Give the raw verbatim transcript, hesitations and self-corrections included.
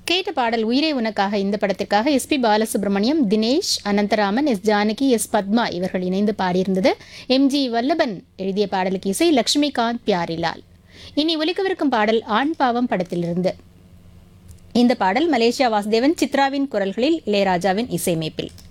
கேட்ட பாடல் உயிரே உனக்காக இந்த படத்திற்காக S B Balasubramaniam, Dinesh, Anantharaman, S Janaki, S Padma இவர்கள் இணைந்து பாடியிருந்தது. எம் ஜி வல்லபன் எழுதிய பாடலுக்கு இசை லட்சுமிகாந்த் பியாரிலால். இனி ஒலிக்கவிருக்கும் பாடல் ஆண் பாவம் படத்திலிருந்து. இந்த பாடல் மலேசியா வாசுதேவன், சித்ராவின் குரல்களில் இளையராஜாவின் இசையமைப்பில்.